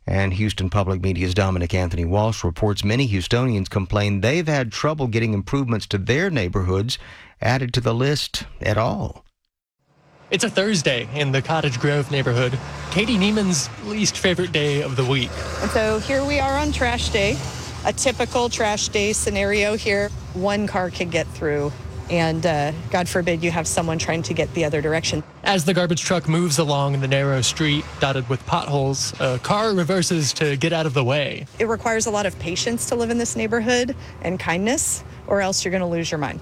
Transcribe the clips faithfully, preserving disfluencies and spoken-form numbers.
And Houston Public Media's Dominic Anthony Walsh reports many Houstonians complain they've had trouble getting improvements to their neighborhoods added to the list at all. It's a Thursday in the Cottage Grove neighborhood, Katie Neiman's least favorite day of the week. And so here we are on trash day, a typical trash day scenario here. One car can get through, and uh, God forbid you have someone trying to get the other direction. As the garbage truck moves along the narrow street dotted with potholes, a car reverses to get out of the way. It requires a lot of patience to live in this neighborhood and kindness, or else you're going to lose your mind.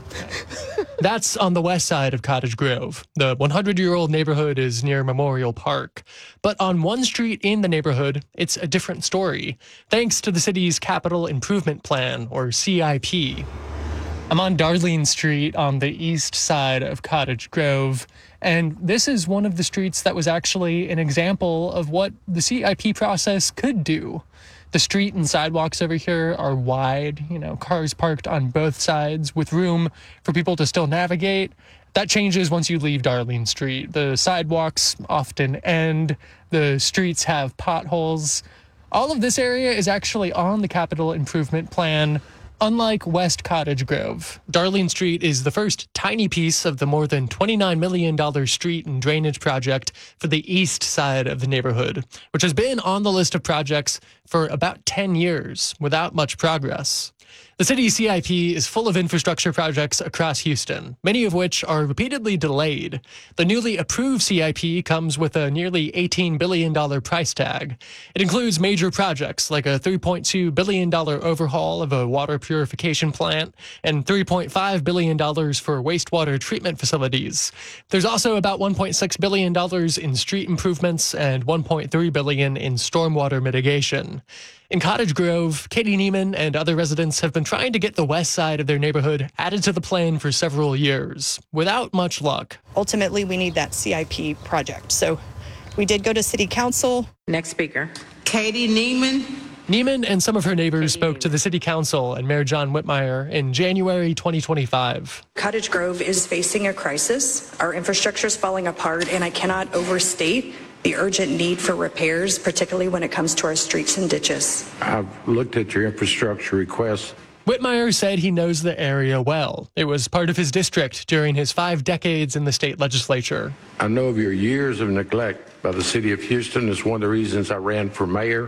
That's on the west side of Cottage Grove. The hundred-year-old neighborhood is near Memorial Park. But on one street in the neighborhood, it's a different story, thanks to the city's Capital Improvement Plan, or C I P. I'm on Darlene Street on the east side of Cottage Grove, and this is one of the streets that was actually an example of what the C I P process could do. The street and sidewalks over here are wide, you know, cars parked on both sides with room for people to still navigate. That changes once you leave Darlene Street. The sidewalks often end, the streets have potholes. All of this area is actually on the Capital Improvement Plan. Unlike West Cottage Grove, Darlene Street is the first tiny piece of the more than twenty-nine million dollars street and drainage project for the east side of the neighborhood, which has been on the list of projects for about ten years without much progress. The city's C I P is full of infrastructure projects across Houston, many of which are repeatedly delayed. The newly approved C I P comes with a nearly eighteen billion dollars price tag. It includes major projects like a three point two billion dollars overhaul of a water purification plant and three point five billion dollars for wastewater treatment facilities. There's also about one point six billion dollars in street improvements and one point three billion dollars in stormwater mitigation. In Cottage Grove, Katie Neiman and other residents have been trying to get the west side of their neighborhood added to the plan for several years, without much luck. Ultimately, we need that C I P project. So we did go to City Council. Next speaker. Katie Neiman. Neiman and some of her neighbors spoke to the City Council and Mayor John Whitmire in January twenty twenty-five. Cottage Grove is facing a crisis. Our infrastructure is falling apart, and I cannot overstate the urgent need for repairs, particularly when it comes to our streets and ditches. I've looked at your infrastructure requests. Whitmire said he knows the area well. It was part of his district during his five decades in the state legislature. I know of your years of neglect by the city of Houston. It's one of the reasons I ran for mayor,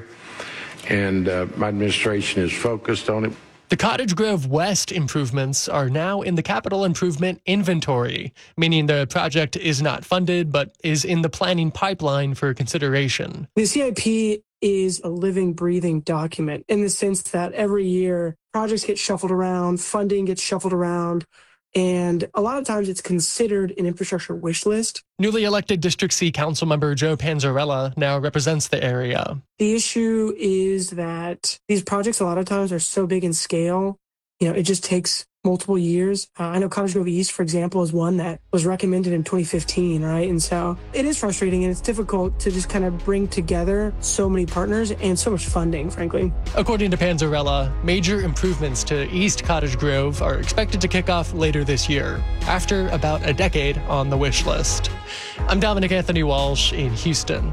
and uh, my administration is focused on it. The Cottage Grove West improvements are now in the capital improvement inventory, meaning the project is not funded but is in the planning pipeline for consideration. The C I P is a living, breathing document in the sense that every year projects get shuffled around, funding gets shuffled around, and a lot of times it's considered an infrastructure wish list. Newly elected District C council member Joe Panzarella now represents the area. The issue is that these projects a lot of times are so big in scale, you know, it just takes multiple years. Uh, I know Cottage Grove East, for example, is one that was recommended in twenty fifteen, right? And so it is frustrating and it's difficult to just kind of bring together so many partners and so much funding, frankly. According to Panzarella, major improvements to East Cottage Grove are expected to kick off later this year, after about a decade on the wish list. I'm Dominic Anthony Walsh in Houston.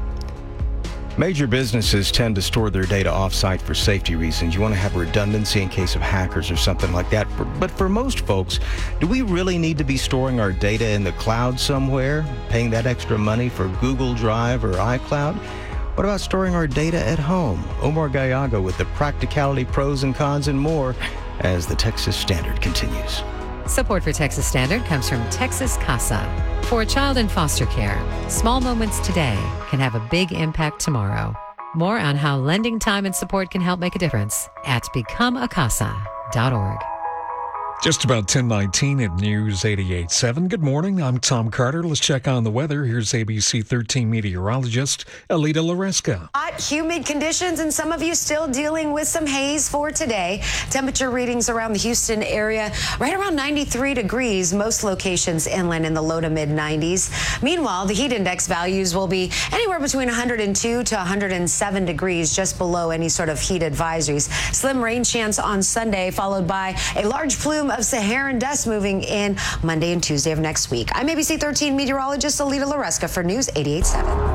Major businesses tend to store their data off-site for safety reasons. You want to have redundancy in case of hackers or something like that. But for most folks, do we really need to be storing our data in the cloud somewhere, paying that extra money for Google Drive or iCloud? What about storing our data at home? Omar Gallaga with the practicality, pros and cons, and more as the Texas Standard continues. Support for Texas Standard comes from Texas Casa. For a child in foster care, small moments today can have a big impact tomorrow. More on how lending time and support can help make a difference at become a casa dot org. Just about ten nineteen at News eighty-eight point seven. Good morning. I'm Tom Carter. Let's check on the weather. Here's A B C thirteen meteorologist Alita Loresca. Hot, humid conditions, and some of you still dealing with some haze for today. Temperature readings around the Houston area right around ninety-three degrees. Most locations inland in the low to mid nineties. Meanwhile, the heat index values will be anywhere between one hundred two to one hundred seven degrees, just below any sort of heat advisories. Slim rain chance on Sunday, followed by a large plume of Saharan dust moving in Monday and Tuesday of next week. I'm A B C thirteen meteorologist Alita Loresca for News eighty-eight point seven.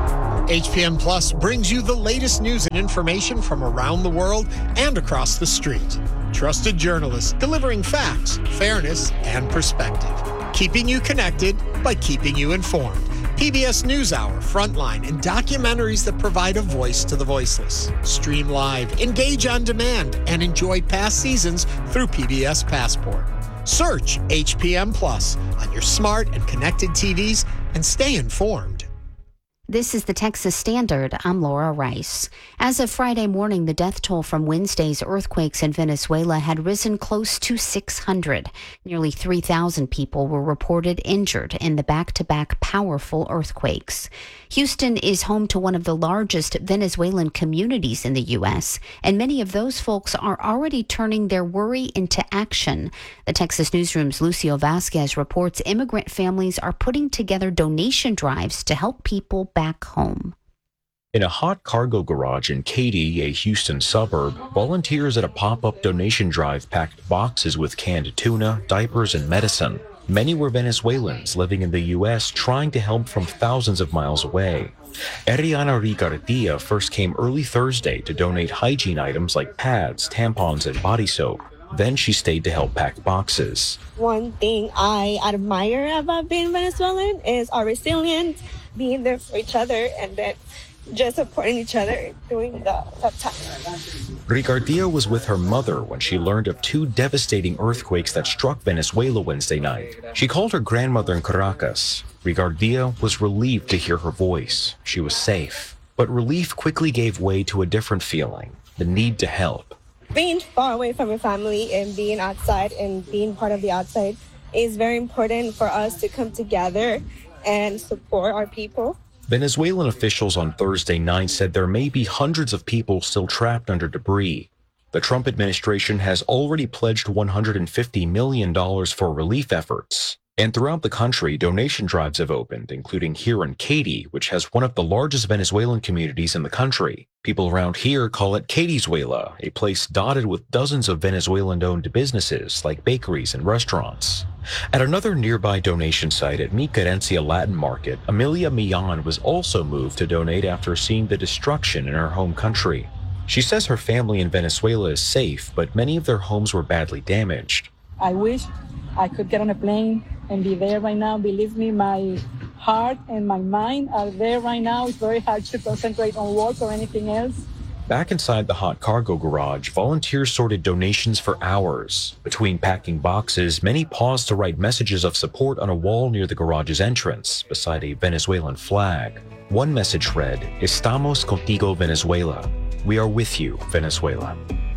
H P M Plus brings you the latest news and information from around the world and across the street. Trusted journalists delivering facts, fairness, and perspective. Keeping you connected by keeping you informed. P B S NewsHour, Frontline, and documentaries that provide a voice to the voiceless. Stream live, engage on demand, and enjoy past seasons through P B S Passport. Search H P M Plus on your smart and connected T Vs and stay informed. This is the Texas Standard. I'm Laura Rice. As of Friday morning, the death toll from Wednesday's earthquakes in Venezuela had risen close to six hundred. Nearly three thousand people were reported injured in the back-to-back powerful earthquakes. Houston is home to one of the largest Venezuelan communities in the U S, and many of those folks are already turning their worry into action. The Texas Newsroom's Lucio Vasquez reports immigrant families are putting together donation drives to help people back home. In a hot cargo garage in Katy, a Houston suburb, volunteers at a pop-up donation drive packed boxes with canned tuna, diapers, and medicine. Many were Venezuelans living in the U S trying to help from thousands of miles away. Ariana Ricardia first came early Thursday to donate hygiene items like pads, tampons, and body soap. Then she stayed to help pack boxes. One thing I admire about being Venezuelan is our resilience, being there for each other, and then just supporting each other during the tough times. Ricardia was with her mother when she learned of two devastating earthquakes that struck Venezuela Wednesday night. She called her grandmother in Caracas. Ricardia was relieved to hear her voice. She was safe. But relief quickly gave way to a different feeling, the need to help. Being far away from your family and being outside and being part of the outside is very important for us to come together and support our people. Venezuelan officials on Thursday night said there may be hundreds of people still trapped under debris. The Trump administration has already pledged one hundred fifty million dollars for relief efforts. And throughout the country, donation drives have opened, including here in Katy, which has one of the largest Venezuelan communities in the country. People around here call it Katyzuela, a place dotted with dozens of Venezuelan-owned businesses like bakeries and restaurants. At another nearby donation site at Mi Querencia Latin Market, Amelia Millan was also moved to donate after seeing the destruction in her home country. She says her family in Venezuela is safe, but many of their homes were badly damaged. I wish I could get on a plane and be there right now. Believe me, my heart and my mind are there right now. It's very hard to concentrate on work or anything else. Back inside the hot cargo garage, volunteers sorted donations for hours. Between packing boxes, many paused to write messages of support on a wall near the garage's entrance, beside a Venezuelan flag. One message read, "Estamos contigo, Venezuela." We are with you, Venezuela.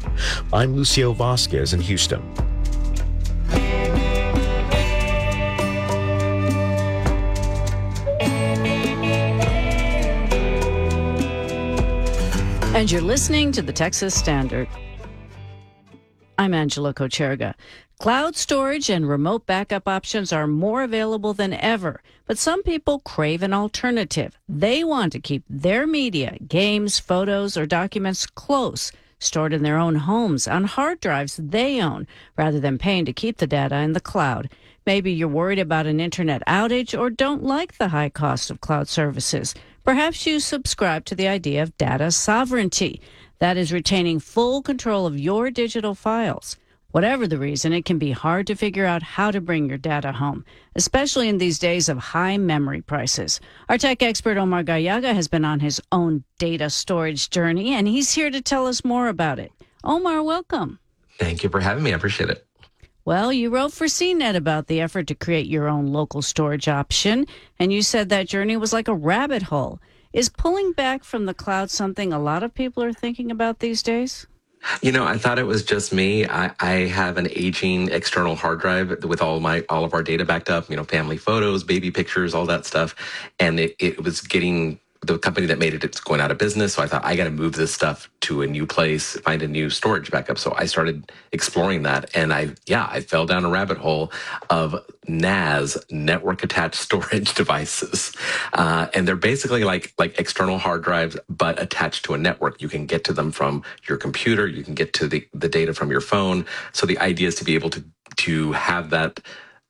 I'm Lucio Vasquez in Houston. And you're listening to the Texas Standard. I'm Angela Kocherga. Cloud storage and remote backup options are more available than ever, but some people crave an alternative. They want to keep their media, games, photos, or documents close, stored in their own homes on hard drives they own, rather than paying to keep the data in the cloud. Maybe you're worried about an internet outage or don't like the high cost of cloud services. Perhaps you subscribe to the idea of data sovereignty. That is retaining full control of your digital files. Whatever the reason, it can be hard to figure out how to bring your data home, especially in these days of high memory prices. Our tech expert Omar Gallaga has been on his own data storage journey, and he's here to tell us more about it. Omar, welcome. Thank you for having me. I appreciate it. Well, you wrote for C net about the effort to create your own local storage option, and you said that journey was like a rabbit hole. Is pulling back from the cloud something a lot of people are thinking about these days? You know, I thought it was just me. I, I have an aging external hard drive with all my all of our data backed up, you know, family photos, baby pictures, all that stuff. And it, it was getting, the company that made it, it's going out of business. So I thought, I got to move this stuff to a new place, find a new storage backup. So I started exploring that. And I, yeah, I fell down a rabbit hole of N A S, network attached storage devices. Uh, and they're basically like, like external hard drives, but attached to a network. You can get to them from your computer. You can get to the, the data from your phone. So the idea is to be able to, to have that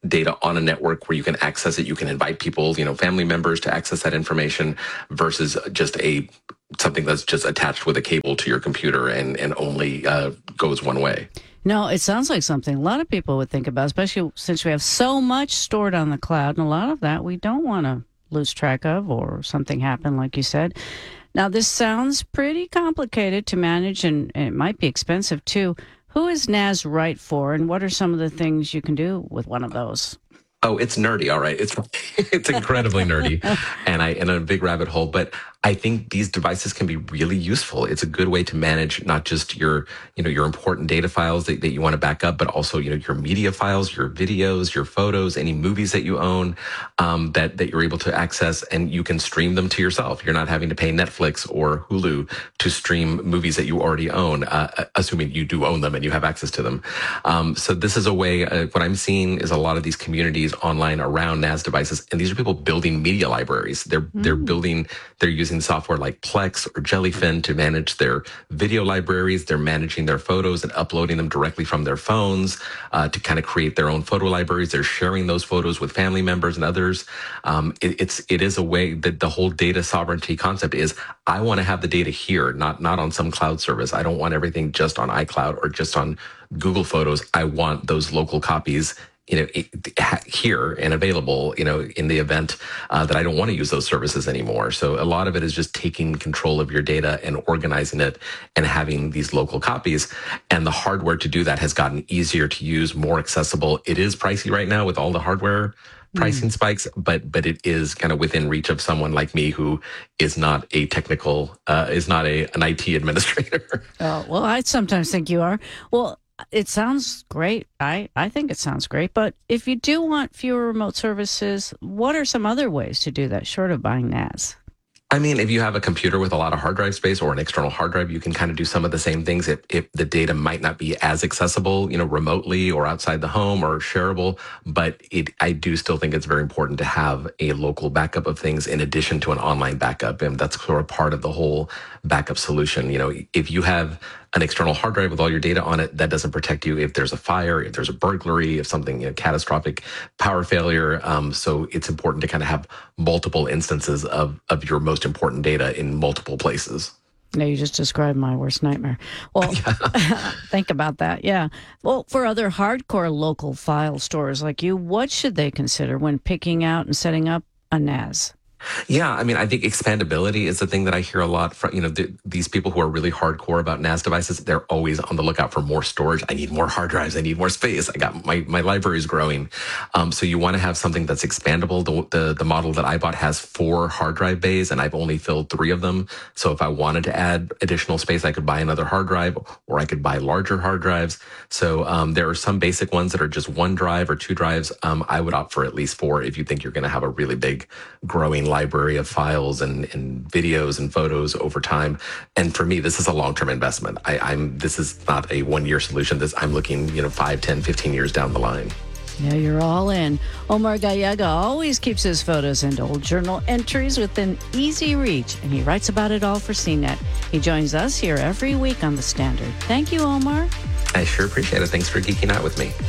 data on a network where you can access it. You can invite people, you know, family members to access that information versus just a something that's just attached with a cable to your computer and, and only uh, goes one way. No, it sounds like something a lot of people would think about, especially since we have so much stored on the cloud, and a lot of that we don't want to lose track of or something happen, like you said. Now, this sounds pretty complicated to manage, and, and it might be expensive too. Who is N A S right for, and what are some of the things you can do with one of those? Oh, it's nerdy, all right. It's it's incredibly nerdy, and I in a big rabbit hole. But I think these devices can be really useful. It's a good way to manage not just your you know your important data files that, that you want to back up, but also you know your media files, your videos, your photos, any movies that you own um, that that you're able to access, and you can stream them to yourself. You're not having to pay Netflix or Hulu to stream movies that you already own, uh, assuming you do own them and you have access to them. Um, so this is a way. Uh, what I'm seeing is a lot of these communities online around N A S devices, and these are people building media libraries. They're mm. they're building, they're using software like Plex or Jellyfin to manage their video libraries. They're managing their photos and uploading them directly from their phones uh, to kind of create their own photo libraries. They're sharing those photos with family members and others. Um, it, it's it is a way that the whole data sovereignty concept is. I want to have the data here, not not on some cloud service. I don't want everything just on iCloud or just on Google Photos. I want those local copies, you know, here and available, you know, in the event uh, that I don't want to use those services anymore. So a lot of it is just taking control of your data and organizing it and having these local copies. And the hardware to do that has gotten easier to use, more accessible. It is pricey right now with all the hardware pricing mm. spikes, but but it is kind of within reach of someone like me who is not a technical, uh, is not a an I T administrator. Oh, well, I sometimes think you are. Well, it sounds great. I, I think it sounds great. But if you do want fewer remote services, what are some other ways to do that short of buying N A S? I mean, if you have a computer with a lot of hard drive space or an external hard drive, you can kind of do some of the same things. If, if the data might not be as accessible, you know, remotely or outside the home or shareable, but it, I do still think it's very important to have a local backup of things in addition to an online backup. And that's sort of part of the whole backup solution. You know, if you have an external hard drive with all your data on it, that doesn't protect you if there's a fire, if there's a burglary, if something, you know, catastrophic power failure. Um, so it's important to kind of have multiple instances of, of your most important data in multiple places. No, you just described my worst nightmare. Well, think about that. Yeah. Well, for other hardcore local file stores like you, what should they consider when picking out and setting up a N A S? Yeah, I mean, I think expandability is the thing that I hear a lot from, you know, th- these people who are really hardcore about N A S devices. They're always on the lookout for more storage. I need more hard drives. I need more space. I got my, my library is growing. Um, so you want to have something that's expandable. The, the, the model that I bought has four hard drive bays and I've only filled three of them. So if I wanted to add additional space, I could buy another hard drive or I could buy larger hard drives. So um, there are some basic ones that are just one drive or two drives. Um, I would opt for at least four if you think you're going to have a really big growing library of files and, and videos and photos over time. And for me, this is a long-term investment. I, I'm this is not a one-year solution. This I'm looking, you know, five, ten, fifteen years down the line. Yeah, you're all in. Omar Gallaga always keeps his photos and old journal entries within easy reach, and he writes about it all for C net. He joins us here every week on The Standard. Thank you, Omar. I sure appreciate it. Thanks for geeking out with me.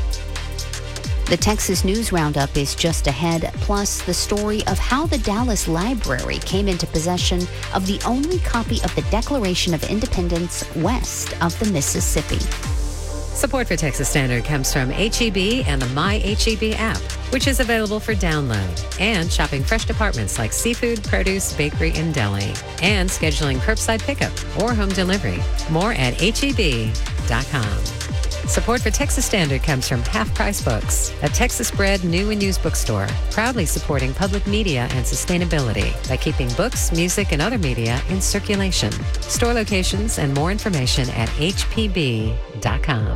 The Texas News Roundup is just ahead, plus the story of how the Dallas Library came into possession of the only copy of the Declaration of Independence west of the Mississippi. Support for Texas Standard comes from H E B and the My H E B app, which is available for download, and shopping fresh departments like seafood, produce, bakery, and deli, and scheduling curbside pickup or home delivery. More at H E B dot com. Support for Texas Standard comes from Half Price Books, a Texas-bred new and used bookstore, proudly supporting public media and sustainability by keeping books, music, and other media in circulation. Store locations and more information at H P B dot com.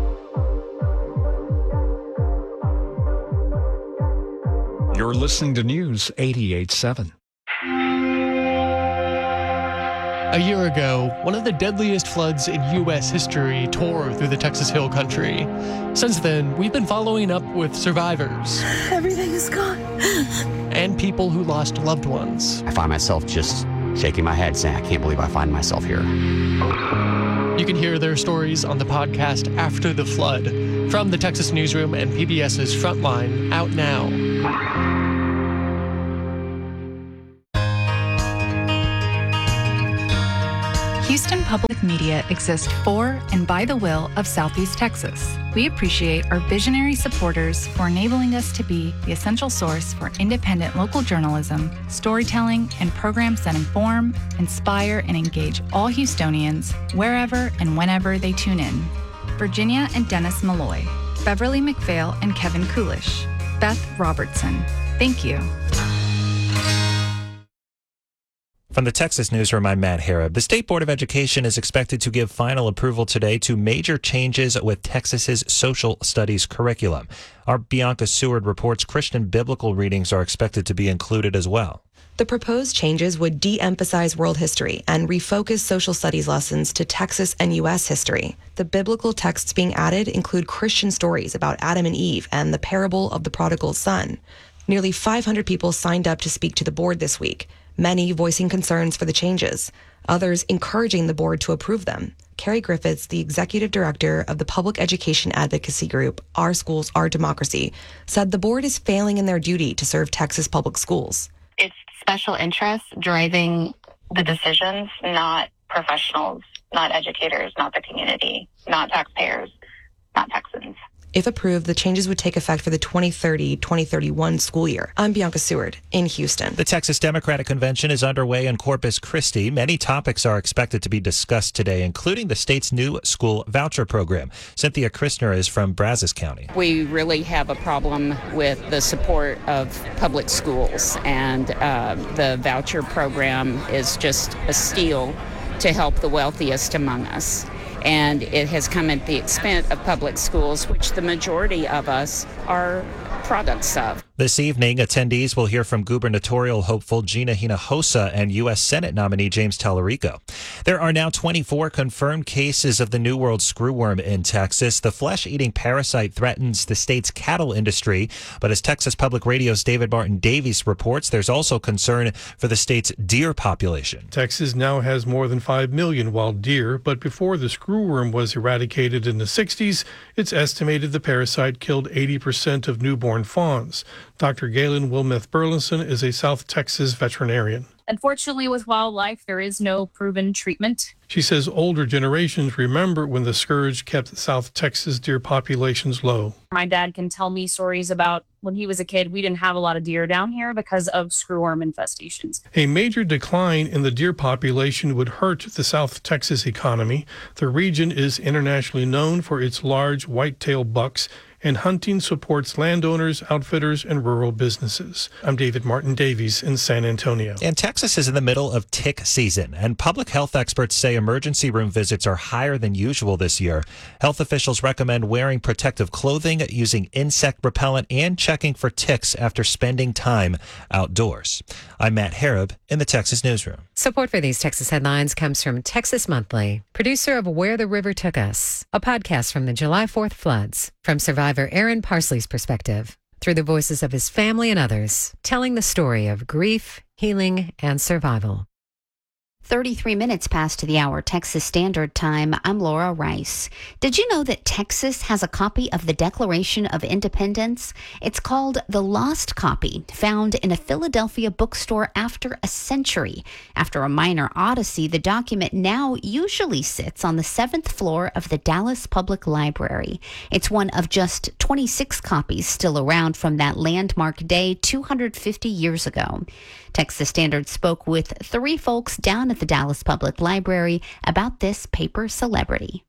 You're listening to News eighty-eight point seven. A year ago, one of the deadliest floods in U S history tore through the Texas Hill Country. Since then, we've been following up with survivors. Everything is gone. And people who lost loved ones. I find myself just shaking my head saying, I can't believe I find myself here. You can hear their stories on the podcast After the Flood from the Texas Newsroom and PBS's Frontline, out now. Houston Public Media exists for and by the will of Southeast Texas. We appreciate our visionary supporters for enabling us to be the essential source for independent local journalism, storytelling, and programs that inform, inspire, and engage all Houstonians wherever and whenever they tune in. Virginia and Dennis Malloy, Beverly McPhail and Kevin Coolish, Beth Robertson. Thank you. From the Texas Newsroom, I'm Matt Harrod. The State Board of Education is expected to give final approval today to major changes with Texas's social studies curriculum. Our Bianca Seward reports Christian biblical readings are expected to be included as well. The proposed changes would de-emphasize world history and refocus social studies lessons to Texas and U S history. The biblical texts being added include Christian stories about Adam and Eve and the parable of the prodigal son. Nearly five hundred people signed up to speak to the board this week, many voicing concerns for the changes, others encouraging the board to approve them. Carrie Griffiths, the executive director of the public education advocacy group Our Schools, Our Democracy, said the board is failing in their duty to serve Texas public schools. It's special interests driving the decisions, not professionals, not educators, not the community, not taxpayers, not Texans. If approved, the changes would take effect for the twenty thirty twenty thirty-one school year. I'm Bianca Seward in Houston. The Texas Democratic Convention is underway in Corpus Christi. Many topics are expected to be discussed today, including the state's new school voucher program. Cynthia Christner is from Brazos County. We really have a problem with the support of public schools, and uh, the voucher program is just a steal to help the wealthiest among us. And it has come at the expense of public schools, which the majority of us are products of. This evening, attendees will hear from gubernatorial hopeful Gina Hinojosa and U S Senate nominee James Tallarico. There are now twenty-four confirmed cases of the New World screwworm in Texas. The flesh-eating parasite threatens the state's cattle industry, but as Texas Public Radio's David Martin Davies reports, there's also concern for the state's deer population. Texas now has more than five million wild deer, but before the screwworm was eradicated in the sixties, it's estimated the parasite killed eighty percent of newborn fawns. Doctor Galen Wilmeth Burleson is a South Texas veterinarian. Unfortunately, with wildlife, there is no proven treatment. She says older generations remember when the scourge kept South Texas deer populations low. My dad can tell me stories about when he was a kid, we didn't have a lot of deer down here because of screwworm infestations. A major decline in the deer population would hurt the South Texas economy. The region is internationally known for its large whitetail bucks, and hunting supports landowners, outfitters, and rural businesses. I'm David Martin Davies in San Antonio. And Texas is in the middle of tick season, and public health experts say emergency room visits are higher than usual this year. Health officials recommend wearing protective clothing, using insect repellent, and checking for ticks after spending time outdoors. I'm Matt Harrod in the Texas Newsroom. Support for these Texas headlines comes from Texas Monthly, producer of Where the River Took Us, a podcast from the July fourth floods, from survivor Aaron Parsley's perspective, through the voices of his family and others, telling the story of grief, healing, and survival. thirty-three minutes past the hour, Texas Standard Time. I'm Laura Rice. Did you know that Texas has a copy of the Declaration of Independence? It's called The Lost Copy, found in a Philadelphia bookstore after a century. After a minor odyssey, the document now usually sits on the seventh floor of the Dallas Public Library. It's one of just twenty-six copies still around from that landmark day two hundred fifty years ago. Texas Standard spoke with three folks down at the Dallas Public Library about this paper celebrity.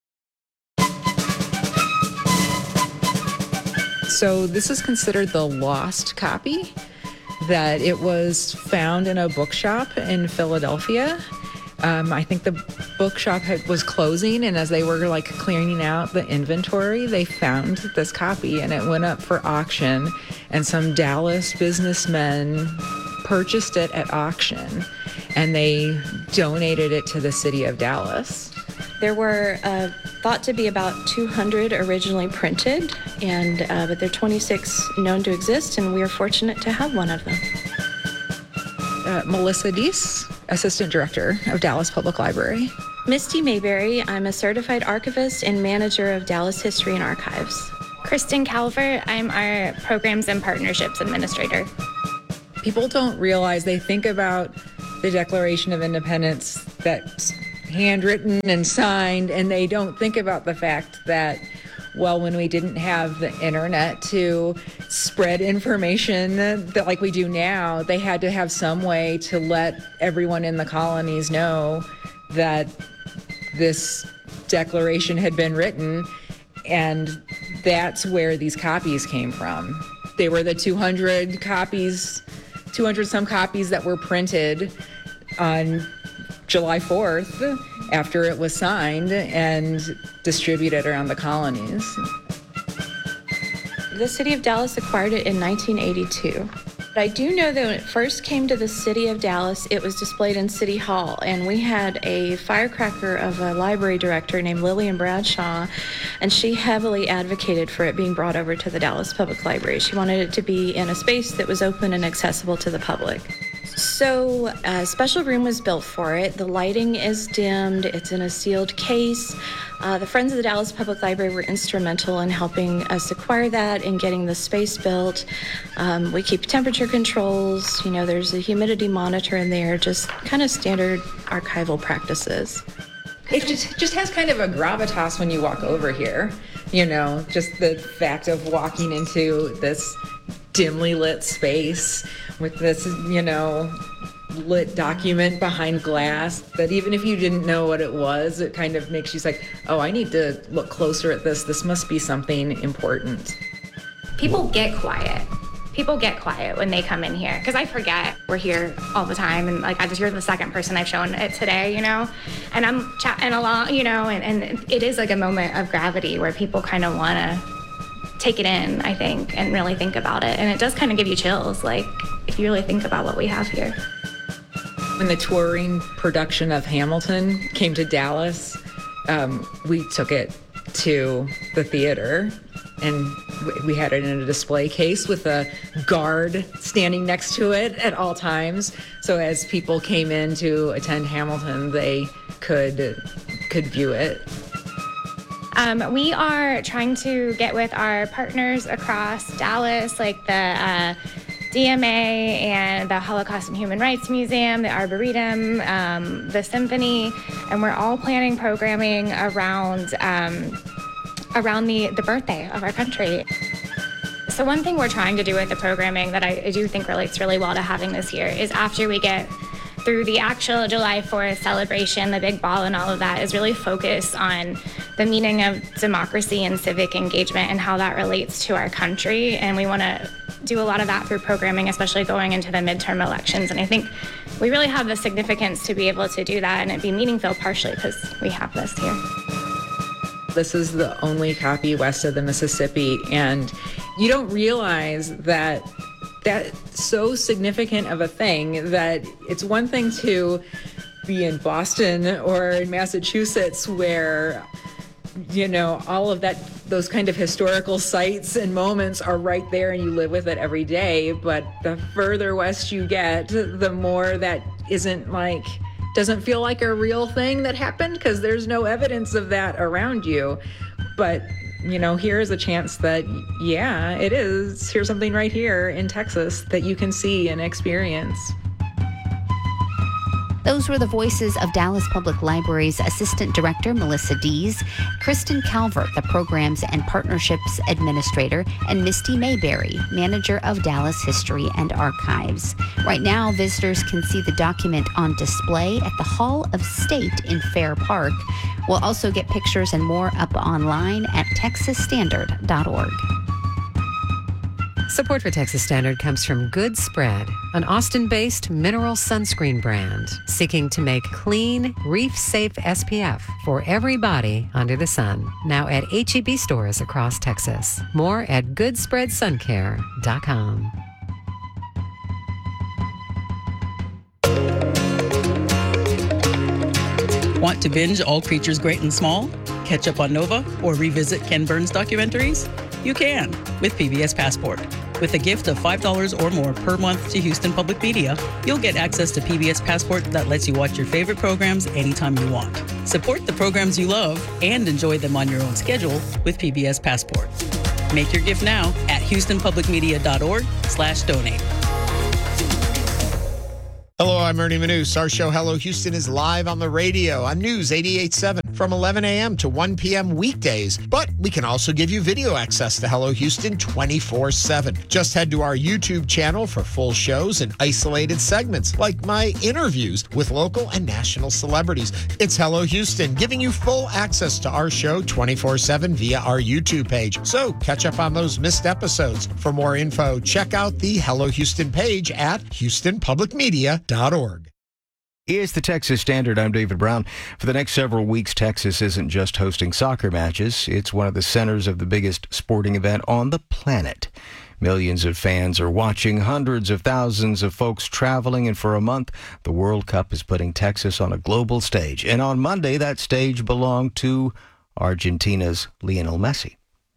So this is considered the lost copy, that it was found in a bookshop in Philadelphia. Um, I think the bookshop had, was closing, and as they were like clearing out the inventory, they found this copy, and it went up for auction, and some Dallas businessmen purchased it at auction, and they donated it to the city of Dallas. There were uh, thought to be about two hundred originally printed, and uh, but there are twenty-six known to exist, and we are fortunate to have one of them. Uh, Melissa Deese, Assistant Director of Dallas Public Library. Misty Mayberry. I'm a certified archivist and manager of Dallas History and Archives. Kristen Calvert. I'm our Programs and Partnerships Administrator. People don't realize, they think about the Declaration of Independence that's handwritten and signed, and they don't think about the fact that, well, when we didn't have the internet to spread information that like we do now, they had to have some way to let everyone in the colonies know that this declaration had been written, and that's where these copies came from. They were the two hundred copies, two hundred some copies that were printed on July fourth after it was signed and distributed around the colonies. The city of Dallas acquired it in nineteen eighty-two. But I do know that when it first came to the city of Dallas, it was displayed in City Hall, and we had a firecracker of a library director named Lillian Bradshaw, and she heavily advocated for it being brought over to the Dallas Public Library. She wanted it to be in a space that was open and accessible to the public. So a special room was built for it. The lighting is dimmed. It's in a sealed case. Uh, the Friends of the Dallas Public Library were instrumental in helping us acquire that and getting the space built. Um, we keep temperature controls. You know, there's a humidity monitor in there, just kind of standard archival practices. It just, just has kind of a gravitas when you walk over here. You know, just the fact of walking into this dimly lit space with this, you know, lit document behind glass that even if you didn't know what it was, it kind of makes you like, oh, I need to look closer at this. This must be something important. People get quiet. People get quiet when they come in here because I forget we're here all the time, and like I just you're the second person I've shown it today, you know, and I'm chatting along, you know, and, and it is like a moment of gravity where people kind of want to take it in, I think, and really think about it, and it does kind of give you chills, like if you really think about what we have here. When the touring production of Hamilton came to Dallas, um, we took it to the theater, and we had it in a display case with a guard standing next to it at all times. So as people came in to attend Hamilton, they could could view it. Um, we are trying to get with our partners across Dallas, like the uh, D M A and the Holocaust and Human Rights Museum, the Arboretum, um, the Symphony, and we're all planning programming around um, around the, the birthday of our country. So one thing we're trying to do with the programming that I, I do think relates really well to having this year is after we get through the actual July fourth celebration, the big ball and all of that, is really focus on the meaning of democracy and civic engagement and how that relates to our country. And we want to do a lot of that through programming, especially going into the midterm elections. And I think we really have the significance to be able to do that and it be meaningful partially because we have this here. This is the only copy west of the Mississippi, and you don't realize that that's so significant of a thing that it's one thing to be in Boston or in Massachusetts where, you know, all of that, those kind of historical sites and moments are right there and you live with it every day. But the further west you get, the more that isn't like, doesn't feel like a real thing that happened because there's no evidence of that around you. But you know, here's a chance that, yeah, it is. Here's something right here in Texas that you can see and experience. Those were the voices of Dallas Public Library's Assistant Director, Melissa Dees, Kristen Calvert, the Programs and Partnerships Administrator, and Misty Mayberry, Manager of Dallas History and Archives. Right now, visitors can see the document on display at the Hall of State in Fair Park. We'll also get pictures and more up online at texas standard dot org. Support for Texas Standard comes from Good Spread, an Austin-based mineral sunscreen brand seeking to make clean, reef-safe S P F for everybody under the sun. Now at H E B stores across Texas. More at good spread sun care dot com. Want to binge All Creatures Great and Small? Catch up on Nova or revisit Ken Burns documentaries? You can with P B S Passport. With a gift of five dollars or more per month to Houston Public Media, you'll get access to P B S Passport that lets you watch your favorite programs anytime you want. Support the programs you love and enjoy them on your own schedule with P B S Passport. Make your gift now at houstonpublicmedia.org slash donate. Hello, I'm Ernie Manous. Our show, Hello Houston, is live on the radio on News eighty-eight point seven from eleven a.m. to one p.m. weekdays. But we can also give you video access to Hello Houston twenty-four seven. Just head to our YouTube channel for full shows and isolated segments like my interviews with local and national celebrities. It's Hello Houston, giving you full access to our show twenty-four seven via our YouTube page. So catch up on those missed episodes. For more info, check out the Hello Houston page at houston public media dot org. Is the Texas Standard. I'm David Brown. For the next several weeks, Texas isn't just hosting soccer matches. It's one of the centers of the biggest sporting event on the planet. Millions of fans are watching, hundreds of thousands of folks traveling, and for a month, the World Cup is putting Texas on a global stage. And on Monday, that stage belonged to Argentina's Lionel Messi.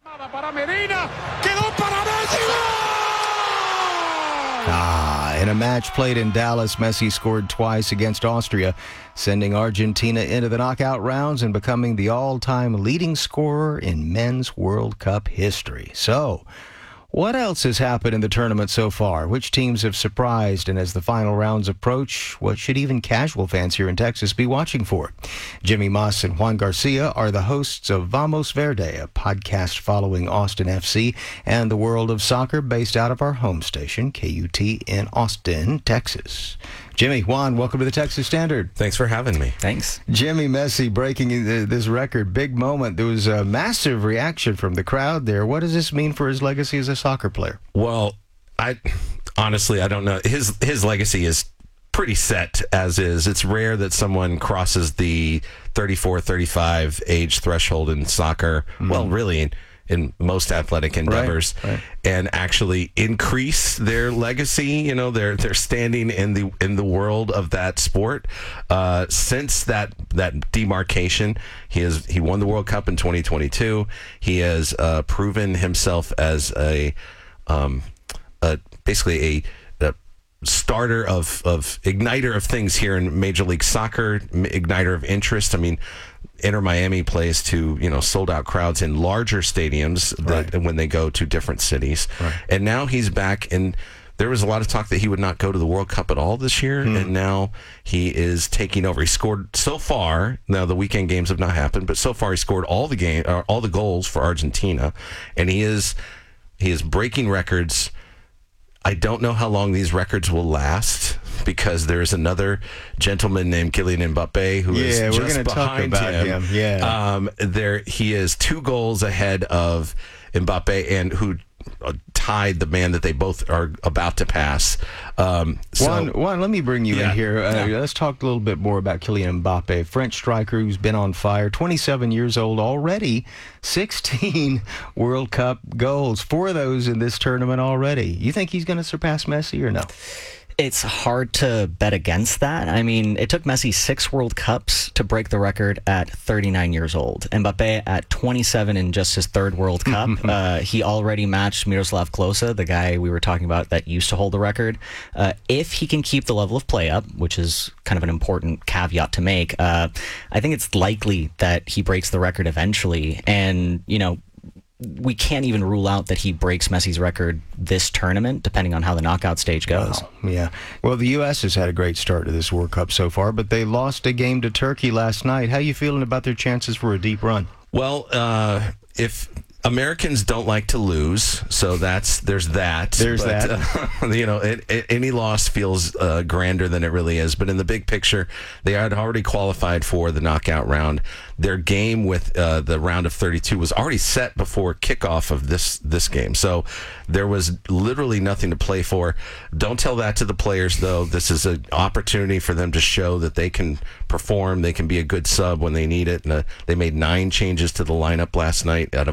Ah, in a match played in Dallas, Messi scored twice against Austria, sending Argentina into the knockout rounds and becoming the all-time leading scorer in men's World Cup history. So, what else has happened in the tournament so far? Which teams have surprised? And as the final rounds approach, what should even casual fans here in Texas be watching for? Jimmy Moss and Juan Garcia are the hosts of Vamos Verde, a podcast following Austin F C and the world of soccer based out of our home station, K U T in Austin, Texas. Jimmy, Juan, welcome to the Texas Standard. Thanks for having me. Thanks. Jimmy Messi breaking this record, big moment. There was a massive reaction from the crowd there. What does this mean for his legacy as a soccer player? Well, I honestly, I don't know. His his legacy is pretty set as is. It's rare that someone crosses the thirty-four, thirty-five age threshold in soccer. Mm-hmm. Well, really, in, in most athletic endeavors, right, right. and actually increase their legacy. You know, their their standing in the in the world of that sport. Uh, since that that demarcation, he has he won the World Cup in twenty twenty-two. He has uh, proven himself as a um, a basically a starter of, of igniter of things here in Major League Soccer, igniter of interest. I mean, Inter Miami plays to, you know, sold out crowds in larger stadiums that, right. when they go to different cities. Right. And now he's back, and there was a lot of talk that he would not go to the World Cup at all this year, hmm. and now he is taking over. He scored so far. Now the weekend games have not happened, but so far he scored all the game, uh, all the goals for Argentina, and he is he is breaking records. I don't know how long these records will last because there's another gentleman named Kylian Mbappe who yeah, is we're just gonna behind talk about him. him. Yeah, um, there he is two goals ahead of Mbappe, and who tied the man that they both are about to pass. Um, so, Juan, Juan, let me bring you yeah, in here. Uh, yeah. Let's talk a little bit more about Kylian Mbappe, French striker who's been on fire, twenty-seven years old already, sixteen World Cup goals, four of those in this tournament already. You think he's going to surpass Messi or no? It's hard to bet against that. I mean, it took Messi six World Cups to break the record at thirty-nine years old. Mbappe at twenty-seven in just his third World Cup. uh, he already matched Miroslav Klose, the guy we were talking about that used to hold the record. Uh, if he can keep the level of play up, which is kind of an important caveat to make, uh, I think it's likely that he breaks the record eventually. And, you know, we can't even rule out that he breaks Messi's record this tournament, depending on how the knockout stage goes. Wow. Yeah. Well, the U S has had a great start to this World Cup so far, but they lost a game to Turkey last night. How are you feeling about their chances for a deep run? Well, uh, if Americans don't like to lose, so that's there's that. There's but, that. Uh, you know, it, it, any loss feels uh, grander than it really is. But in the big picture, they had already qualified for the knockout round. Their game with uh, the round of thirty-two was already set before kickoff of this this game. So there was literally nothing to play for. Don't tell that to the players, though. This is an opportunity for them to show that they can perform. They can be a good sub when they need it. And, uh, they made nine changes to the lineup last night out of eleven.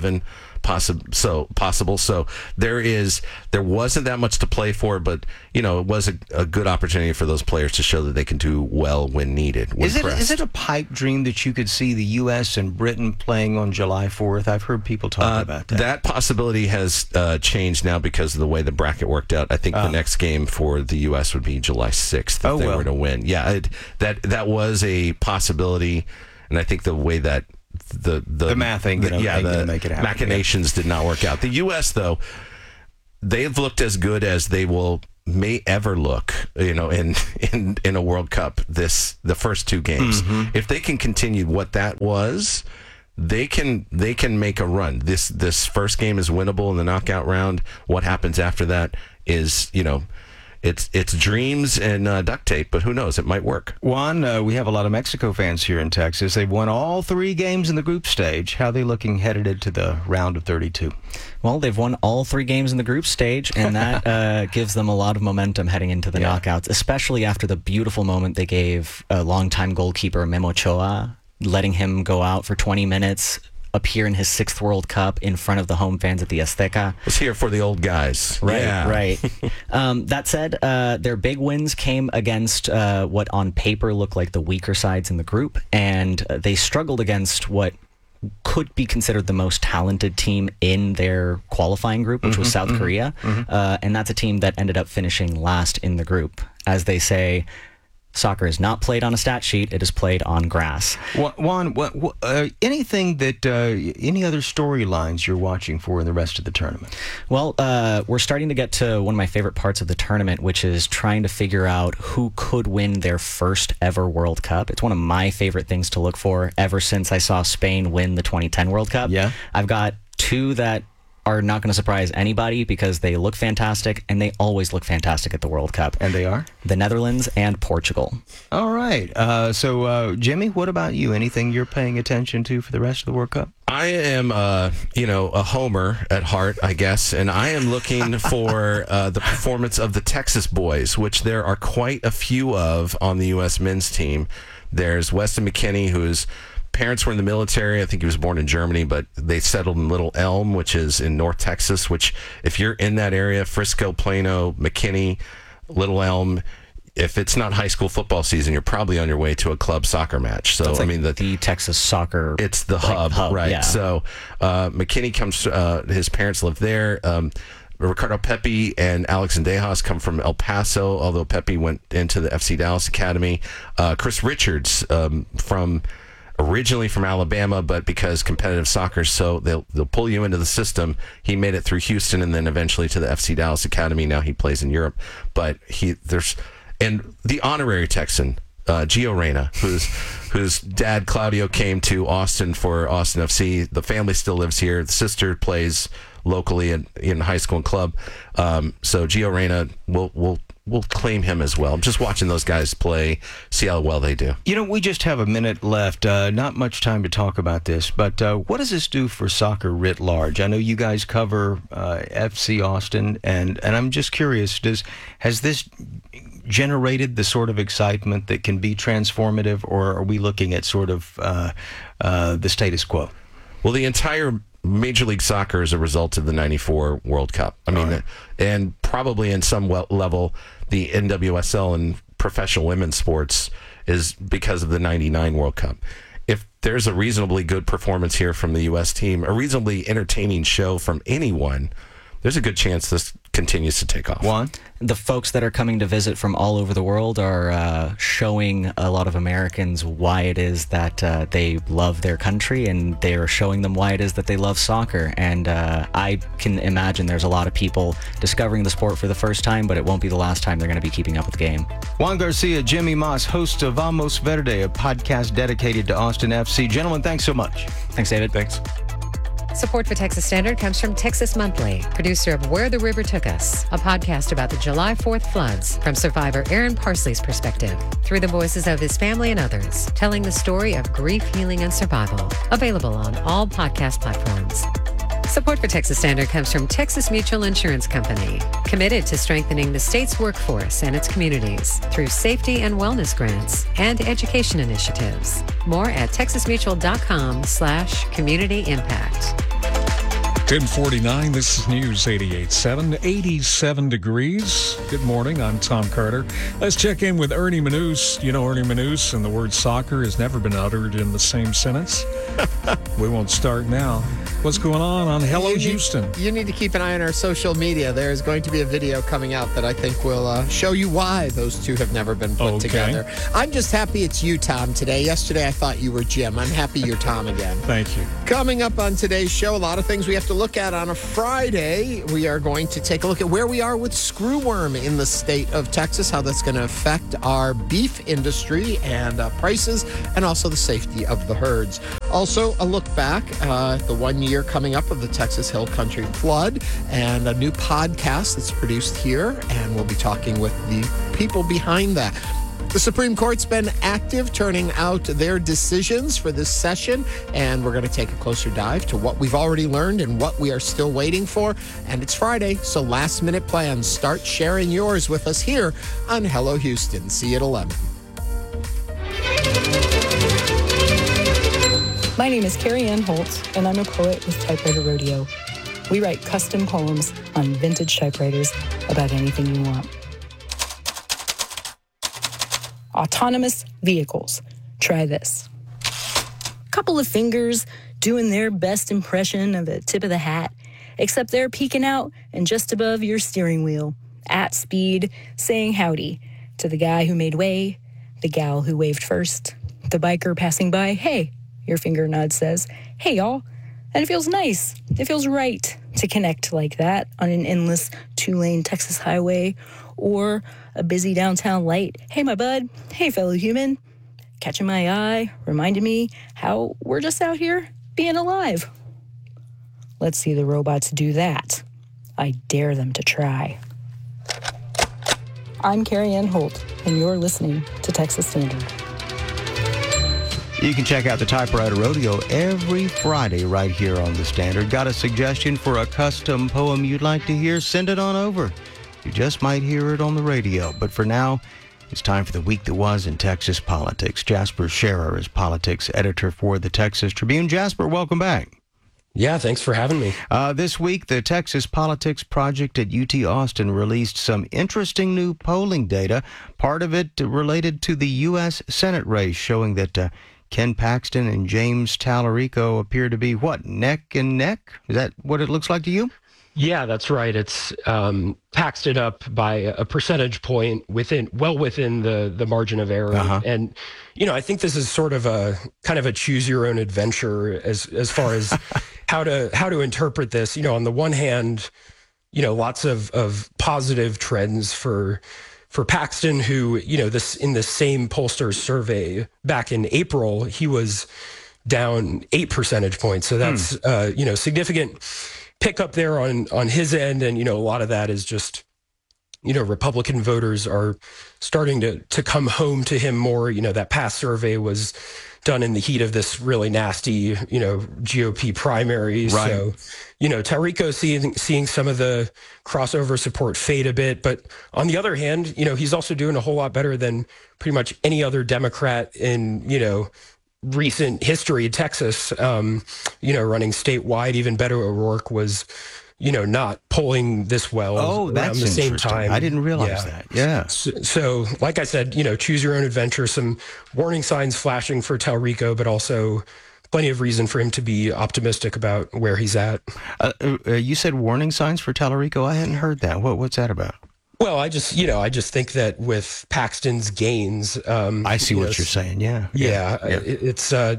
eleven possi- so possible. So there is there wasn't that much to play for, but you know it was a, a good opportunity for those players to show that they can do well when needed. When Is it pressed. is it a pipe dream that you could see the U S and Britain playing on July fourth? I've heard people talk Uh, about that. That possibility has uh, changed now because of the way the bracket worked out. I think Oh. the next game for the U S would be July sixth if Oh, they well. were to win. Yeah, it, that that was a possibility, and I think the way that the the, The math ain't gonna- yeah ain't the gonna make it happen. machinations did not work out. The U S though, they've looked as good as they will may ever look, you know, in in in a World Cup. This the first two games, Mhm. if they can continue what that was. They can they can make a run. This this first game is winnable in the knockout round. What happens after that is, you know, it's it's dreams and uh, duct tape, but who knows? It might work. Juan, uh, we have a lot of Mexico fans here in Texas. They've won all three games in the group stage. How are they looking headed into the round of thirty-two? Well, they've won all three games in the group stage, and that uh, gives them a lot of momentum heading into the Yeah. knockouts, especially after the beautiful moment they gave a longtime goalkeeper, Memo Ochoa, letting him go out for twenty minutes, appear in his sixth World Cup in front of the home fans at the Azteca. It's here for the old guys. Right, Yeah. right. um, that said, uh, their big wins came against uh, what on paper looked like the weaker sides in the group, and uh, they struggled against what could be considered the most talented team in their qualifying group, which was Mhm, South mhm, Korea. mhm. Uh, and that's a team that ended up finishing last in the group. As they say, soccer is not played on a stat sheet, it is played on grass. Juan, Juan what, what, uh, anything that, uh, any other storylines you're watching for in the rest of the tournament? Well, uh, we're starting to get to one of my favorite parts of the tournament, which is trying to figure out who could win their first ever World Cup. It's one of my favorite things to look for ever since I saw Spain win the twenty ten World Cup. Yeah. I've got two that are not going to surprise anybody because they look fantastic, and they always look fantastic at the World Cup. And they are? The Netherlands and Portugal. All right. Uh, so, uh, Jimmy, what about you? Anything you're paying attention to for the rest of the World Cup? I am, uh, you know, a homer at heart, I guess, and I am looking for uh, the performance of the Texas boys, which there are quite a few of on the U S men's team. There's Weston McKennie, who's parents were in the military. I think he was born in Germany, but they settled in Little Elm, which is in North Texas, which if you're in that area, Frisco, Plano, McKinney, Little Elm, if it's not high school football season, you're probably on your way to a club soccer match. So, That's like I mean, the, the Texas soccer. it's the like, hub, hub, right? yeah. So, uh, McKinney comes, uh, his parents live there. Um, Ricardo Pepi and Alex Indejas come from El Paso, although Pepi went into the F C Dallas Academy. Uh, Chris Richards um, from originally from Alabama, but because competitive soccer, so they'll they'll pull you into the system. He made it through Houston and then eventually to the F C Dallas Academy. Now he plays in Europe, but he there's and the honorary Texan. Uh, Gio Reyna, whose whose dad Claudio came to Austin for Austin F C. The family still lives here. The sister plays locally in, in high school and club. Um, so Gio Reyna, we'll we'll we'll claim him as well. I'm just watching those guys play, see how well they do. You know, we just have a minute left. Uh, not much time to talk about this, but uh, what does this do for soccer writ large? I know you guys cover uh, F C Austin, and and I'm just curious. Does has this generated the sort of excitement that can be transformative, or are we looking at sort of uh, uh, the status quo? Well, the entire Major League Soccer is a result of the ninety-four World Cup. I mean, Right. and probably in some wel- level, the N W S L and professional women's sports is because of the ninety-nine World Cup. If there's a reasonably good performance here from the U S team, a reasonably entertaining show from anyone, there's a good chance this continues to take off. Juan? The folks that are coming to visit from all over the world are uh, showing a lot of Americans why it is that uh, they love their country, and they're showing them why it is that they love soccer. And uh, I can imagine there's a lot of people discovering the sport for the first time, but it won't be the last time they're going to be keeping up with the game. Juan Garcia, Jimmy Moss, host of Vamos Verde, a podcast dedicated to Austin F C. Gentlemen, thanks so much. Thanks, David. Thanks. Support for Texas Standard comes from Texas Monthly, producer of Where the River Took Us, a podcast about the July fourth floods from survivor Aaron Parsley's perspective, through the voices of his family and others, telling the story of grief, healing, and survival. Available on all podcast platforms. Support for Texas Standard comes from Texas Mutual Insurance Company, committed to strengthening the state's workforce and its communities through safety and wellness grants and education initiatives. More at texasmutual.com slash community impact. ten forty-nine, this is News eighty-eight point seven, eighty-seven degrees. Good morning, I'm Tom Carter. Let's check in with Ernie Manous. You know Ernie Manous, and the word soccer has never been uttered in the same sentence. We won't start now. What's going on on Hello you need, Houston? You need to keep an eye on our social media. There is going to be a video coming out that I think will uh, show you why those two have never been put Okay. together. I'm just happy it's you, Tom, today. Yesterday I thought you were Jim. I'm happy you're Tom again. Thank you. Coming up on today's show, a lot of things we have to look at on a Friday. We are going to take a look at where we are with screwworm in the state of Texas, how that's going to affect our beef industry and uh, prices, and also the safety of the herds. Also, a look back uh, at the one year coming up of the Texas Hill Country flood, and a new podcast that's produced here, and we'll be talking with the people behind that. The Supreme Court's been active turning out their decisions for this session, and we're going to take a closer dive to what we've already learned and what we are still waiting for. And it's Friday, so last minute plans. Start sharing yours with us here on Hello Houston. See you at eleven. My name is Carrie Ann Holt, and I'm a poet with Typewriter Rodeo. We write custom poems on vintage typewriters about anything you want. Autonomous vehicles. Try this. Couple of fingers doing their best impression of a tip of the hat, except they're peeking out and just above your steering wheel, at speed, saying howdy to the guy who made way, the gal who waved first, the biker passing by. Hey, your finger nod says, hey, y'all. And it feels nice. It feels right to connect like that on an endless two-lane Texas highway or a busy downtown light. Hey, my bud. Hey, fellow human. Catching my eye, reminding me how we're just out here being alive. Let's see the robots do that. I dare them to try. I'm Carrie Ann Holt, and you're listening to Texas Standard. You can check out the Typewriter Rodeo every Friday right here on The Standard. Got a suggestion for a custom poem you'd like to hear? Send it on over. You just might hear it on the radio. But for now, it's time for the week that was in Texas politics. Jasper Scherer is politics editor for the Texas Tribune. Jasper, welcome back. Yeah, thanks for having me. Uh, this week, the Texas Politics Project at U T Austin released some interesting new polling data. Part of it related to the U S Senate race, showing that uh, Ken Paxton and James Tallarico appear to be, what, neck and neck? Is that what it looks like to you? Yeah, that's right. It's um, Paxton up by a percentage point within, well within the the margin of error. Uh-huh. And, you know, I think this is sort of a kind of a choose your own adventure as as far as how to how to interpret this. You know, on the one hand, you know, lots of of positive trends for for Paxton, who, you know, this in the same pollster survey back in April, he was down eight percentage points. So that's hmm. uh, you know, significant pick up there on on his end. And, you know, a lot of that is just, you know, Republican voters are starting to to come home to him more. You know, that past survey was done in the heat of this really nasty, you know, G O P primary. Right. So, you know, Tallarico seeing seeing some of the crossover support fade a bit. But on the other hand, you know, he's also doing a whole lot better than pretty much any other Democrat in, you know, recent history in Texas, um, you know, running statewide. Even Beto O'Rourke was, you know, not polling this well Oh, around that's the same interesting. time. I didn't realize Yeah. that. Yeah. So, so, like I said, you know, choose your own adventure. Some warning signs flashing for Tallarico, but also plenty of reason for him to be optimistic about where he's at. Uh, uh, you said warning signs for Tallarico. I hadn't heard that. What, what's that about? Well, I just, you know, I just think that with Paxton's gains, um, I see you what know, you're saying. Yeah. Yeah, Yeah. it, it's uh,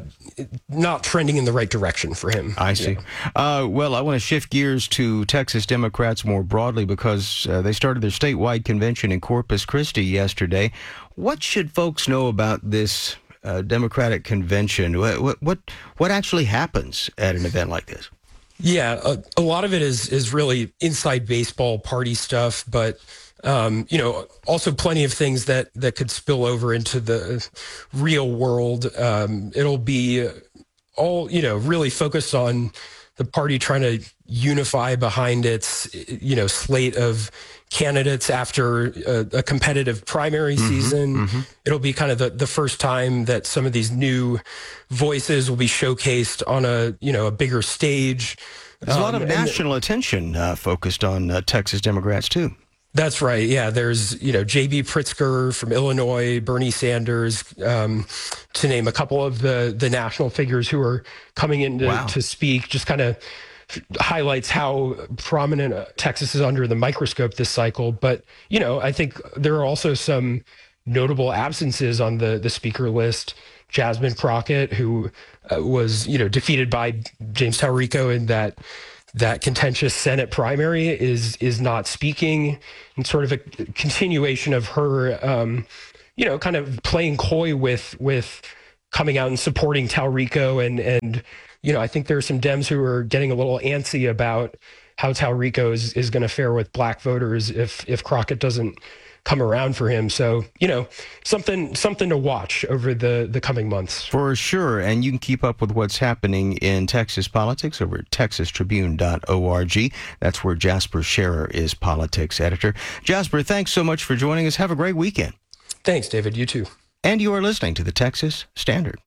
not trending in the right direction for him. I see. Uh, well, I want to shift gears to Texas Democrats more broadly because uh, they started their statewide convention in Corpus Christi yesterday. What should folks know about this uh, Democratic convention? What, what what what actually happens at an event like this? Yeah, a, a lot of it is is really inside baseball party stuff, but um, you know, also plenty of things that that could spill over into the real world. Um, it'll be all, you know, really focused on the party trying to unify behind its, you know, slate of candidates after a, a competitive primary mm-hmm, season. Mm-hmm. It'll be kind of the, the first time that some of these new voices will be showcased on a, you know, a bigger stage. There's um, a lot of national and, attention uh, focused on uh, Texas Democrats, too. That's right. Yeah, there's, you know, J B Pritzker from Illinois, Bernie Sanders, um, to name a couple of the the national figures who are coming in to, wow. to speak. Just kind of highlights how prominent Texas is under the microscope this cycle. But, you know, I think there are also some notable absences on the the speaker list. Jasmine Crockett, who uh, was, you know, defeated by James Talrico in that that contentious Senate primary, is is not speaking, and sort of a continuation of her, um, you know, kind of playing coy with with coming out and supporting Talrico. And, and you know, I think there are some Dems who are getting a little antsy about how Talrico is, is going to fare with black voters if if Crockett doesn't come around for him. So, you know, something something to watch over the, the coming months. For sure. And you can keep up with what's happening in Texas politics over at texas tribune dot org. That's where Jasper Scherer is politics editor. Jasper, thanks so much for joining us. Have a great weekend. Thanks, David. You too. And you are listening to the Texas Standard.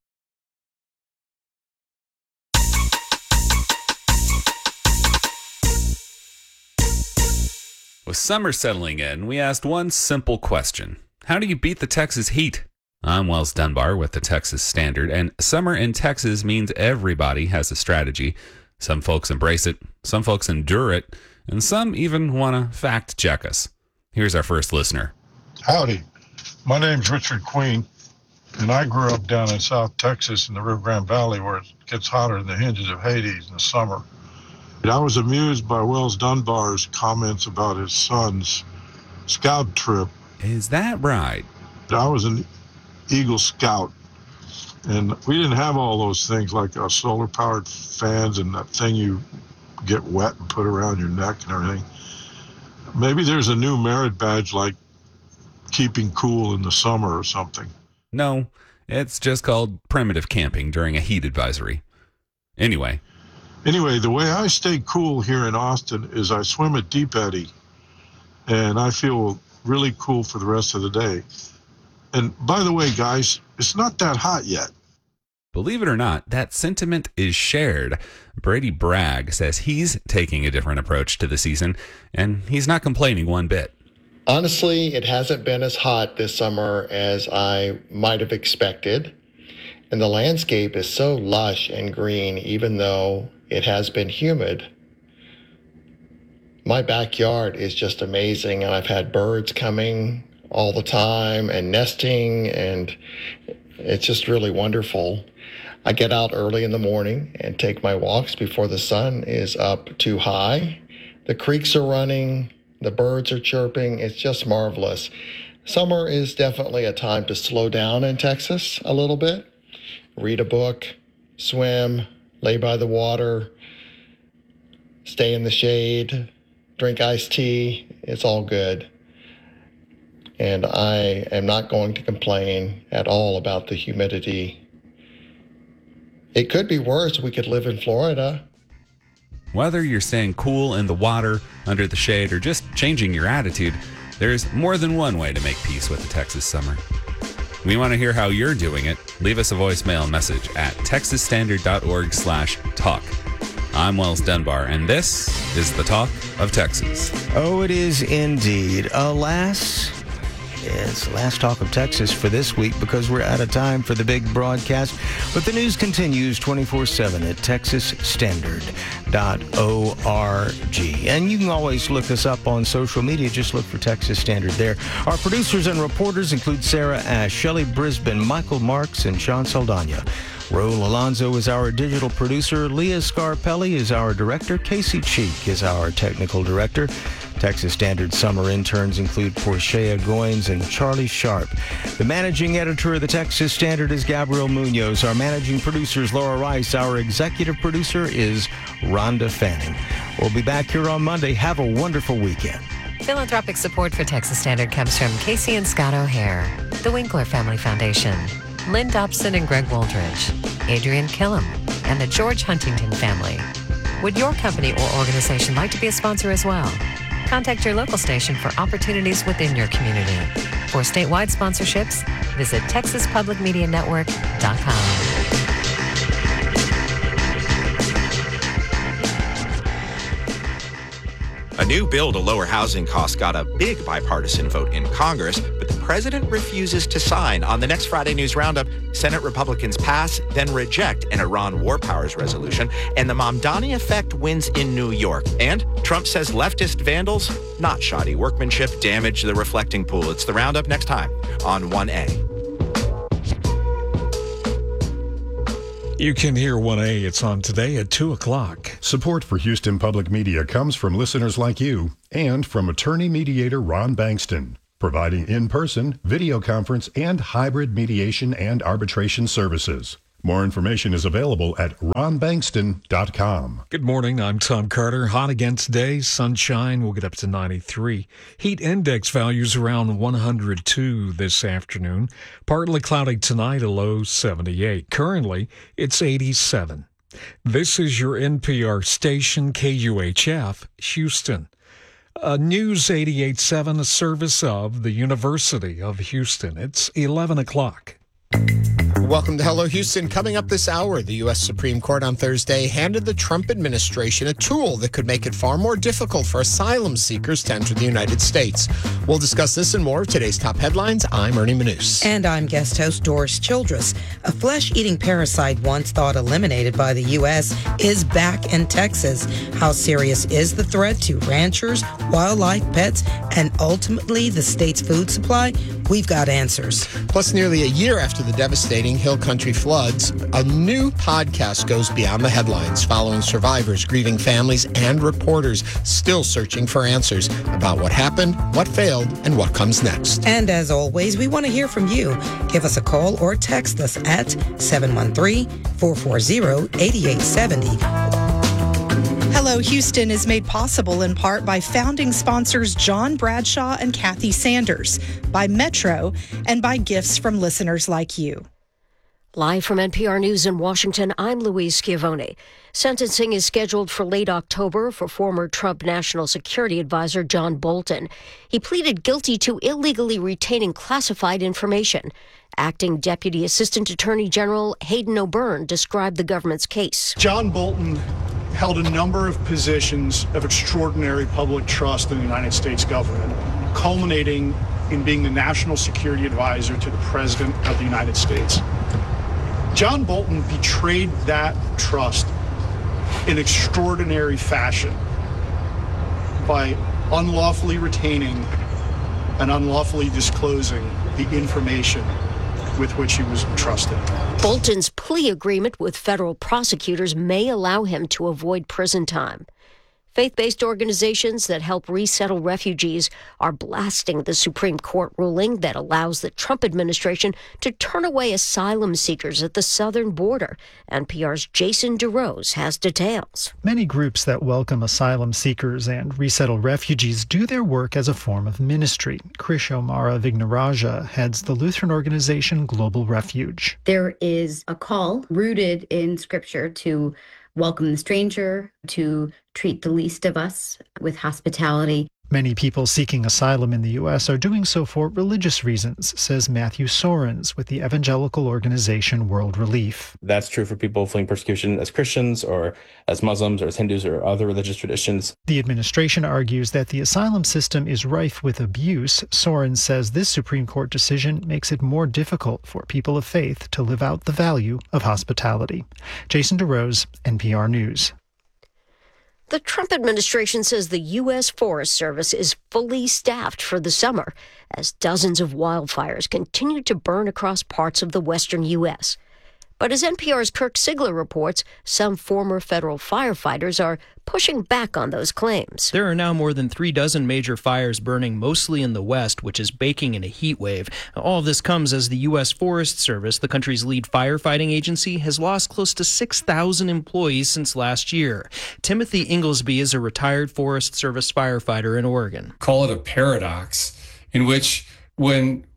With summer settling in, we asked one simple question. How do you beat the Texas heat? I'm Wells Dunbar with the Texas Standard, and summer in Texas means everybody has a strategy. Some folks embrace it, some folks endure it, and some even want to fact check us. Here's our first listener. Howdy. My name's Richard Queen, and I grew up down in South Texas in the Rio Grande Valley, where it gets hotter than the hinges of Hades in the summer. I was amused by Wells Dunbar's comments about his son's scout trip. Is that right? I was an Eagle Scout, and we didn't have all those things like uh, solar-powered fans and that thing you get wet and put around your neck and everything. Maybe there's a new merit badge like keeping cool in the summer or something. No, it's just called primitive camping during a heat advisory. Anyway. Anyway, the way I stay cool here in Austin is I swim at Deep Eddy, and I feel really cool for the rest of the day. And by the way, guys, it's not that hot yet. Believe it or not, that sentiment is shared. Brady Bragg says he's taking a different approach to the season, and he's not complaining one bit. Honestly, it hasn't been as hot this summer as I might have expected. And the landscape is so lush and green, even though it has been humid. My backyard is just amazing, and I've had birds coming all the time and nesting, and it's just really wonderful. I get out early in the morning and take my walks before the sun is up too high. The creeks are running, the birds are chirping. It's just marvelous. Summer is definitely a time to slow down in Texas a little bit. Read a book, swim, lay by the water, stay in the shade, drink iced tea. It's all good. And I am not going to complain at all about the humidity. It could be worse. We could live in Florida. Whether you're staying cool in the water, under the shade, or just changing your attitude, there's more than one way to make peace with the Texas summer. We want to hear how you're doing it. Leave us a voicemail message at texas standard dot org slash talk. I'm Wells Dunbar, and this is the Talk of Texas. Oh, it is indeed. Alas, it's the last Talk of Texas for this week because we're out of time for the big broadcast. But the news continues twenty-four seven at texas standard dot org. And you can always look us up on social media. Just look for Texas Standard there. Our producers and reporters include Sarah Ash, Shelley Brisbane, Michael Marks, and Sean Saldana. Raul Alonso is our digital producer. Leah Scarpelli is our director. Casey Cheek is our technical director. Texas Standard summer interns include Portia Goins and Charlie Sharp. The managing editor of the Texas Standard is Gabriel Munoz. Our managing producer is Laura Rice. Our executive producer is Rhonda Fanning. We'll be back here on Monday. Have a wonderful weekend. Philanthropic support for Texas Standard comes from Casey and Scott O'Hare, the Winkler Family Foundation, Lynn Dobson and Greg Wooldridge, Adrian Killam, and the George Huntington family. Would your company or organization like to be a sponsor as well? Contact your local station for opportunities within your community. For statewide sponsorships, visit texas public media network dot com. A new bill to lower housing costs got a big bipartisan vote in Congress, but the president refuses to sign. On the next Friday News Roundup, Senate Republicans pass, then reject an Iran war powers resolution, and the Mamdani effect wins in New York. And Trump says leftist vandals, not shoddy workmanship, damage the reflecting pool. It's the Roundup next time on one A. You can hear one A. It's on today at two o'clock. Support for Houston Public Media comes from listeners like you and from attorney mediator Ron Bankston, providing in-person, video conference, and hybrid mediation and arbitration services. More information is available at ron bankston dot com. Good morning. I'm Tom Carter. Hot again today. Sunshine. We'll get up to ninety-three. Heat index values around one hundred two this afternoon. Partly cloudy tonight, a low seventy-eight. Currently, it's eighty-seven. This is your N P R station, K U H F, Houston. Uh, News eighty-eight point seven, a service of the University of Houston. It's eleven o'clock. Welcome to Hello Houston. Coming up this hour, the U S Supreme Court on Thursday handed the Trump administration a tool that could make it far more difficult for asylum seekers to enter the United States. We'll discuss this and more of today's top headlines. I'm Ernie Manous. And I'm guest host Doris Childress. A flesh-eating parasite once thought eliminated by the U S is back in Texas. How serious is the threat to ranchers, wildlife, pets, and ultimately the state's food supply? We've got answers. Plus, nearly a year after the devastating Hill Country floods, a new podcast goes beyond the headlines, following survivors, grieving families, and reporters still searching for answers about what happened, what failed, and what comes next. And as always, we want to hear from you. Give us a call or text us at seven one three, four four zero, eight eight seven zero. Hello Houston is made possible in part by founding sponsors John Bradshaw and Kathy Sanders, by Metro, and by gifts from listeners like you. Live from N P R News in Washington, I'm Louise Schiavone. Sentencing is scheduled for late October for former Trump National Security Advisor John Bolton. He pleaded guilty to illegally retaining classified information. Acting Deputy Assistant Attorney General Hayden O'Byrne described the government's case. John Bolton held a number of positions of extraordinary public trust in the United States government, culminating in being the National Security Advisor to the President of the United States. John Bolton betrayed that trust in extraordinary fashion by unlawfully retaining and unlawfully disclosing the information with which he was entrusted. Bolton's plea agreement with federal prosecutors may allow him to avoid prison time. Faith-based organizations that help resettle refugees are blasting the Supreme Court ruling that allows the Trump administration to turn away asylum seekers at the southern border. N P R's Jason DeRose has details. Many groups that welcome asylum seekers and resettle refugees do their work as a form of ministry. Krish Omara Vignaraja heads the Lutheran organization Global Refuge. There is a call rooted in Scripture to welcome the stranger, to treat the least of us with hospitality. Many people seeking asylum in the U S are doing so for religious reasons, says Matthew Sorens with the evangelical organization World Relief. That's true for people fleeing persecution as Christians or as Muslims or as Hindus or other religious traditions. The administration argues that the asylum system is rife with abuse. Sorens says this Supreme Court decision makes it more difficult for people of faith to live out the value of hospitality. Jason DeRose, N P R News. The Trump administration says the U S Forest Service is fully staffed for the summer as dozens of wildfires continue to burn across parts of the western U S. But as N P R's Kirk Sigler reports, some former federal firefighters are pushing back on those claims. There are now more than three dozen major fires burning, mostly in the West, which is baking in a heat wave. All of this comes as the U S Forest Service, the country's lead firefighting agency, has lost close to six thousand employees since last year. Timothy Inglesby is a retired Forest Service firefighter in Oregon. Call it a paradox in which when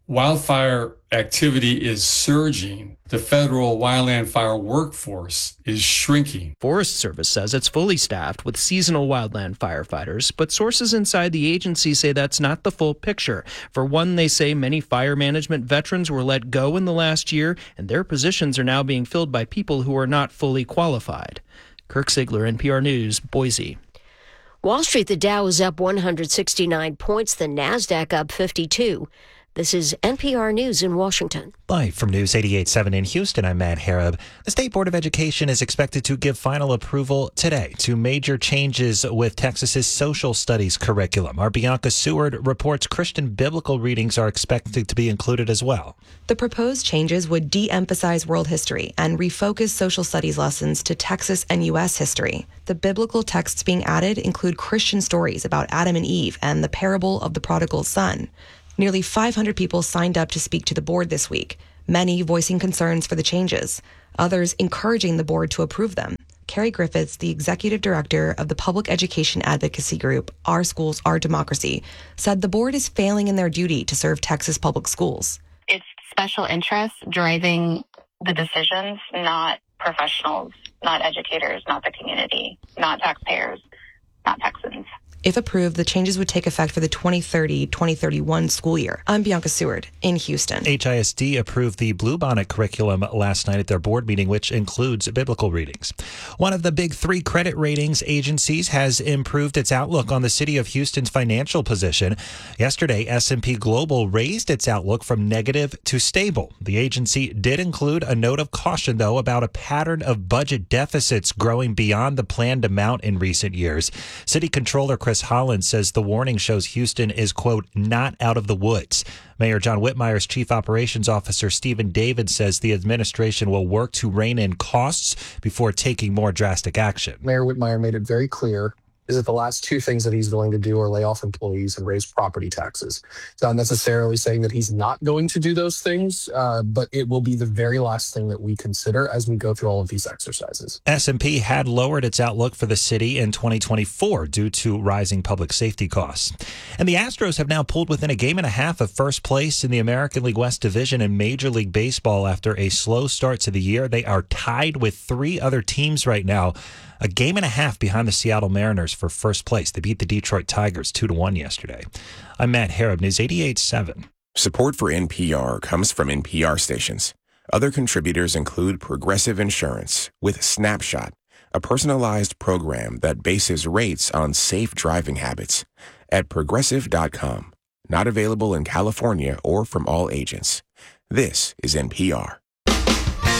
wildfire activity is surging, the federal wildland fire workforce is shrinking. Forest Service says it's fully staffed with seasonal wildland firefighters, but sources inside the agency say that's not the full picture. For one, they say many fire management veterans were let go in the last year, and their positions are now being filled by people who are not fully qualified. Kirk Ziegler, N P R News, Boise. Wall Street, the Dow is up one hundred sixty-nine points, the NASDAQ up fifty-two. This is N P R News in Washington. Live from News eighty-eight point seven in Houston, I'm Matt Harab. The State Board of Education is expected to give final approval today to major changes with Texas's social studies curriculum. Our Bianca Seward reports Christian biblical readings are expected to be included as well. The proposed changes would de-emphasize world history and refocus social studies lessons to Texas and U S history. The biblical texts being added include Christian stories about Adam and Eve and the parable of the prodigal son. Nearly five hundred people signed up to speak to the board this week, many voicing concerns for the changes, others encouraging the board to approve them. Carrie Griffiths, the executive director of the public education advocacy group Our Schools, Our Democracy, said the board is failing in their duty to serve Texas public schools. It's special interests driving the decisions, not professionals, not educators, not the community, not taxpayers, not Texans. If approved, the changes would take effect for the twenty thirty twenty thirty-one school year. I'm Bianca Seward in Houston. H I S D approved the Bluebonnet curriculum last night at their board meeting, which includes biblical readings. One of the big three credit ratings agencies has improved its outlook on the city of Houston's financial position. Yesterday, S and P Global raised its outlook from negative to stable. The agency did include a note of caution, though, about a pattern of budget deficits growing beyond the planned amount in recent years. City Controller Chris Holland says the warning shows Houston is, quote, not out of the woods. Mayor John Whitmire's chief operations officer, Stephen David, says the administration will work to rein in costs before taking more drastic action. Mayor Whitmire made it very clear is that the last two things that he's going to do are lay off employees and raise property taxes. It's not necessarily saying that he's not going to do those things, uh, but it will be the very last thing that we consider as we go through all of these exercises. S and P had lowered its outlook for the city in twenty twenty-four due to rising public safety costs. And the Astros have now pulled within a game and a half of first place in the American League West Division in Major League Baseball after a slow start to the year. They are tied with three other teams right now, a game and a half behind the Seattle Mariners for first place. They beat the Detroit Tigers two to one yesterday. I'm Matt Harab, News eighty-eight point seven. Support for N P R comes from N P R stations. Other contributors include Progressive Insurance with Snapshot, a personalized program that bases rates on safe driving habits, at progressive dot com. Not available in California or from all agents. This is N P R.